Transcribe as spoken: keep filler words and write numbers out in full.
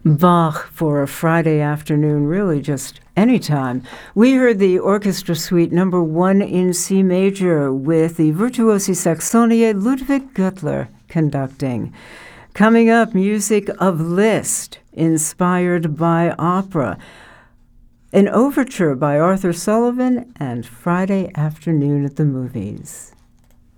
Bach for a Friday afternoon, really just any time. We heard the Orchestra Suite number one in C major with the Virtuosi Saxonie Ludwig Göttler conducting. Coming up, music of Liszt, inspired by opera. An overture by Arthur Sullivan and Friday Afternoon at the Movies.